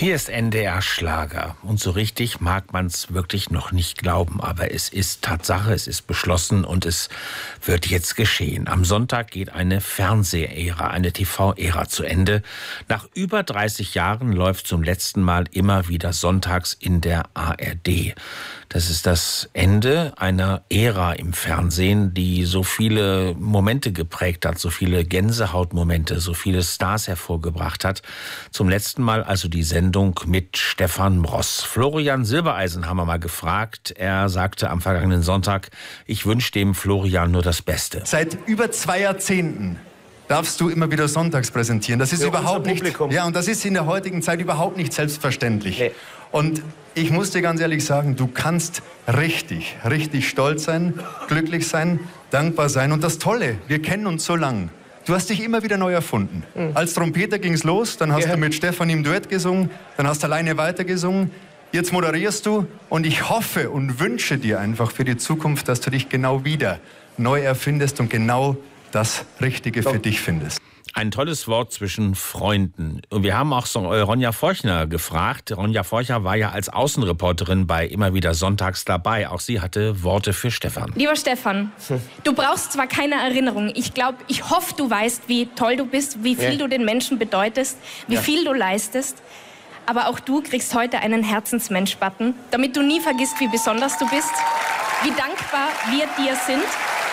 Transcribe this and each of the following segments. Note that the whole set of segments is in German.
Hier ist NDR Schlager. Und so richtig mag man es wirklich noch nicht glauben. Aber es ist Tatsache, es ist beschlossen und es wird jetzt geschehen. Am Sonntag geht eine Fernsehära, eine TV-Ära zu Ende. Nach über 30 Jahren läuft zum letzten Mal immer wieder sonntags in der ARD. Das ist das Ende einer Ära im Fernsehen, die so viele Momente geprägt hat, so viele Gänsehautmomente, so viele Stars hervorgebracht hat. Zum letzten Mal also die Sendung mit Stefan Mross. Florian Silbereisen haben wir mal gefragt. Er sagte am vergangenen Sonntag, ich wünsche dem Florian nur das Beste. Seit über 2 Jahrzehnten darfst du immer wieder sonntags präsentieren. Das ist überhaupt nicht, ja, und das ist in der heutigen Zeit überhaupt nicht selbstverständlich. Nee. Und ich muss dir ganz ehrlich sagen, du kannst richtig, richtig stolz sein, glücklich sein, dankbar sein. Und das Tolle, wir kennen uns so lang. Du hast dich immer wieder neu erfunden. Als Trompeter ging's los, dann hast du mit Stefan im Duett gesungen, dann hast du alleine weitergesungen. Jetzt moderierst du und ich hoffe und wünsche dir einfach für die Zukunft, dass du dich genau wieder neu erfindest und genau das Richtige für dich findest. Ein tolles Wort zwischen Freunden. Und wir haben auch so Ronja Forchner gefragt. Ronja Forchner war ja als Außenreporterin bei Immer wieder sonntags dabei. Auch sie hatte Worte für Stefan. Lieber Stefan, du brauchst zwar keine Erinnerung. Ich hoffe, du weißt, wie toll du bist, wie viel du den Menschen bedeutest, wie viel du leistest. Aber auch du kriegst heute einen Herzensmensch-Button, damit du nie vergisst, wie besonders du bist, wie dankbar wir dir sind.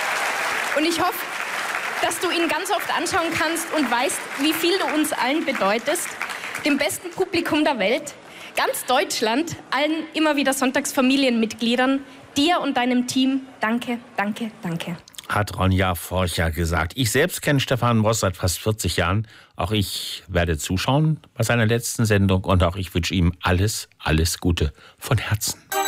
Und ich hoffe, dass du ihn ganz oft anschauen kannst und weißt, wie viel du uns allen bedeutest. Dem besten Publikum der Welt, ganz Deutschland, allen Immer wieder Sonntagsfamilienmitgliedern, dir und deinem Team, danke, danke, danke. Hat Ronja Forchner gesagt. Ich selbst kenne Stefan Mross seit fast 40 Jahren. Auch ich werde zuschauen bei seiner letzten Sendung und auch ich wünsche ihm alles, alles Gute von Herzen.